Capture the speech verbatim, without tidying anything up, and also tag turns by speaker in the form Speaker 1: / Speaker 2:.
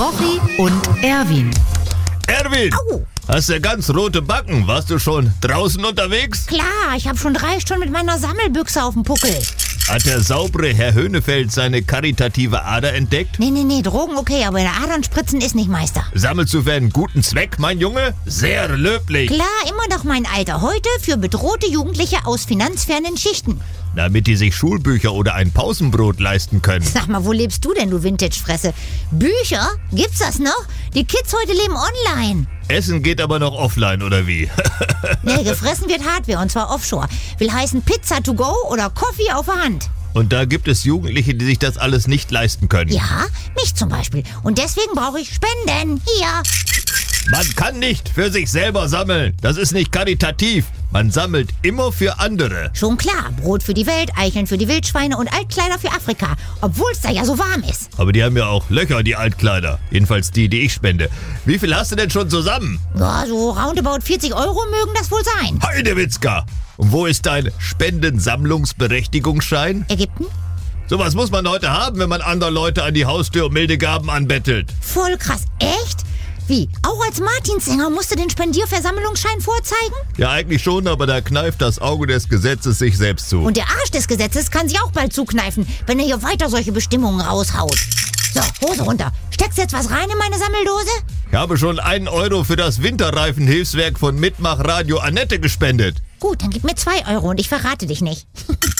Speaker 1: Rochi und Erwin.
Speaker 2: Erwin,
Speaker 3: Au.
Speaker 2: hast ja ganz rote Backen. Warst du schon draußen unterwegs?
Speaker 3: Klar, ich habe schon drei Stunden mit meiner Sammelbüchse auf dem Puckel.
Speaker 2: Hat der saubere Herr Höhnefeld seine karitative Ader entdeckt?
Speaker 3: Nee, nee, nee, Drogen okay, aber in der Adern spritzen ist nicht Meister.
Speaker 2: Sammelst du für einen guten Zweck, mein Junge? Sehr löblich.
Speaker 3: Klar, immer noch mein Alter. Heute für bedrohte Jugendliche aus finanzfernen Schichten.
Speaker 2: Damit die sich Schulbücher oder ein Pausenbrot leisten können.
Speaker 3: Sag mal, wo lebst du denn, du Vintage-Fresse? Bücher? Gibt's das noch? Die Kids heute leben online.
Speaker 2: Essen geht aber noch offline, oder wie?
Speaker 3: Nee, gefressen wird Hardware, und zwar offshore. Will heißen Pizza to go oder Coffee auf der Hand.
Speaker 2: Und da gibt es Jugendliche, die sich das alles nicht leisten können.
Speaker 3: Ja, mich zum Beispiel. Und deswegen brauche ich Spenden. Hier.
Speaker 2: Man kann nicht für sich selber sammeln. Das ist nicht karitativ. Man sammelt immer für andere.
Speaker 3: Schon klar, Brot für die Welt, Eicheln für die Wildschweine und Altkleider für Afrika. Obwohl es da ja so warm ist.
Speaker 2: Aber die haben ja auch Löcher, die Altkleider. Jedenfalls die, die ich spende. Wie viel hast du denn schon zusammen?
Speaker 3: Ja, so roundabout vierzig Euro mögen das wohl sein.
Speaker 2: Heidewitzka! Und wo ist dein Spendensammlungsberechtigungsschein?
Speaker 3: Ägypten?
Speaker 2: Sowas muss man heute haben, wenn man andere Leute an die Haustür um milde Gaben anbettelt.
Speaker 3: Voll krass. Echt? Wie? Auch als Martinssänger musst du den Spendierversammlungsschein vorzeigen?
Speaker 2: Ja, eigentlich schon, aber da kneift das Auge des Gesetzes sich selbst zu.
Speaker 3: Und der Arsch des Gesetzes kann sich auch bald zukneifen, wenn er hier weiter solche Bestimmungen raushaut. So, Hose runter. Steckst du jetzt was rein in meine Sammeldose?
Speaker 2: Ich habe schon einen Euro für das Winterreifenhilfswerk von Mitmach Radio Annette gespendet.
Speaker 3: Gut, dann gib mir zwei Euro und ich verrate dich nicht.